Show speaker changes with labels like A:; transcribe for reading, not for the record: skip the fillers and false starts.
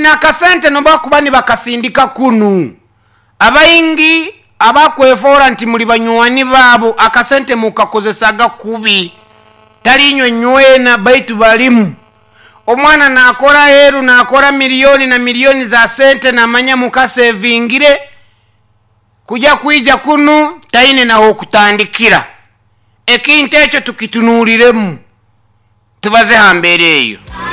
A: na kasente no bakubani bakasindika kunu abayingi abakwefora nti muli banywani babo akasente mukakozesaga kubi talinyo nywena baitu balimu omwana nakola heru nakola milioni na milioni za sente na manya mukasevingire kuja kuija kunu taine na okutandikira ekintu ekyo tukitunuliremu tubaze hambere eyo.